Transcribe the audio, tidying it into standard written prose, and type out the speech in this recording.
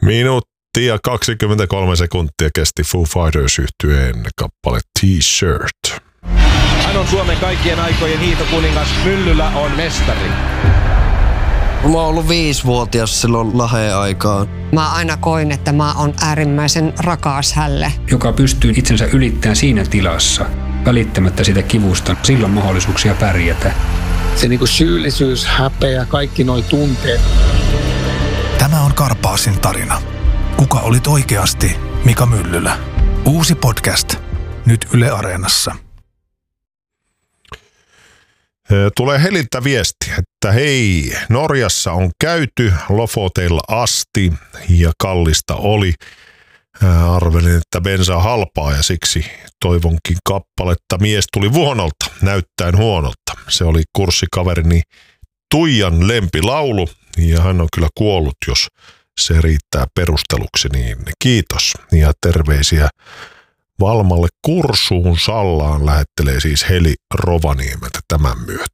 Minuutti ja 23 sekuntia kesti Foo Fighters-yhtyeen kappale T-shirt. Hän on Suomen kaikkien aikojen hiihtokuningas. Myllylä on mestari. Mä oon ollut 5-vuotias silloin Laheen aikaan. Mä aina koin, että mä oon äärimmäisen rakas hälle. Joka pystyy itsensä ylittämään siinä tilassa, välittämättä sitä kivusta, silloin mahdollisuuksia pärjätä. Se niinku syyllisyys, häpeä, kaikki noi tunteet. Tämä on Karpaasin tarina. Kuka olit oikeasti Mika Myllylä? Uusi podcast, nyt Yle Areenassa. Tulee Heliltä viesti, että hei, Norjassa on käyty Lofoteilla asti ja kallista oli. Arvelin, että bensa on halpaa ja siksi toivonkin kappaletta Mies tuli vuonolta, näyttäen huonolta. Se oli kurssikaverini Tuijan lempilaulu ja hän on kyllä kuollut, jos se riittää perusteluksi, niin kiitos. Ja terveisiä Valmalle Kursuun Sallaan lähettelee siis Heli Rovaniemeltä tämän myötä.